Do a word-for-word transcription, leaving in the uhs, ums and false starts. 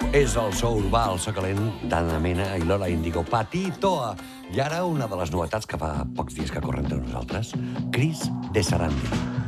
És el so urbà, el so calent d'Anna Mena i Lola Índigo, Patitoa. I ara una de les novetats que fa pocs dies que corren entre nosaltres, Cris de Sarandi.